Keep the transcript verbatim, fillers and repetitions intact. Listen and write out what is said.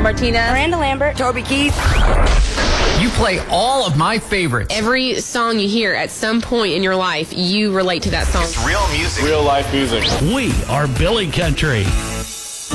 Martina. Miranda Lambert. Toby Keith. You play all of my favorites. Every song you hear at some point in your life, you relate to that song. It's real music. Real life music. We are Billy Country.